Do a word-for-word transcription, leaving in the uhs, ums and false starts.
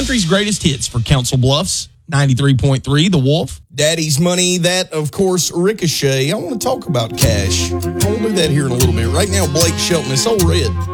country's greatest hits for Council Bluffs, ninety-three point three, The Wolf. Daddy's Money, that, of course, Ricochet. I want to talk about Cash. I will do that here in a little bit. Right now, Blake Shelton, it's Old Red.